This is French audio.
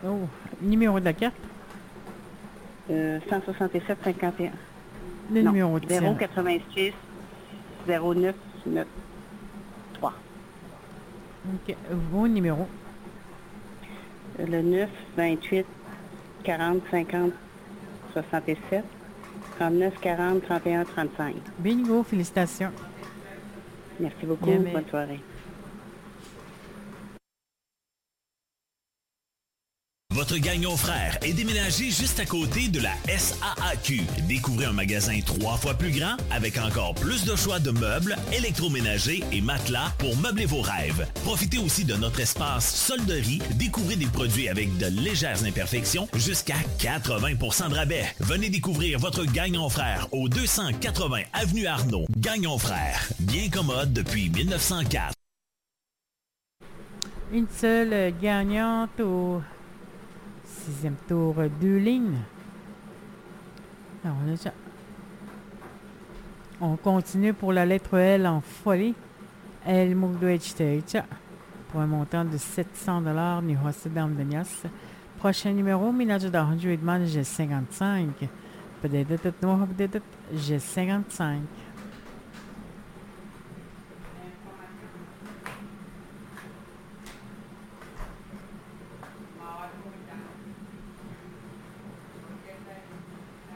Oh, numéro de la carte? 167-51. Le numéro de tirage. 086 09 3. OK. Vos numéros. Le 9, 28, 40, 50, 67, 39, 40, 31, 35. Bingo, félicitations. Merci beaucoup. Bien, mais- Bonne soirée. Votre Gagnon Frère est déménagé juste à côté de la SAAQ. Découvrez un magasin 3 fois plus grand avec encore plus de choix de meubles, électroménagers et matelas pour meubler vos rêves. Profitez aussi de notre espace solderie. Découvrez des produits avec de légères imperfections jusqu'à 80% de rabais. Venez découvrir votre Gagnon Frère au 280 Avenue Arnaud. Gagnon Frère, bien commode depuis 1904. Une seule gagnante au 6e tour, 2 lignes. Alors, on continue pour la lettre L en folie. El Mundo Ejtecha. Pour un montant de 700 $, ni José Damdenias. Prochain numéro, Minajo d'Arranjo Edman, G55. Peut-être G55.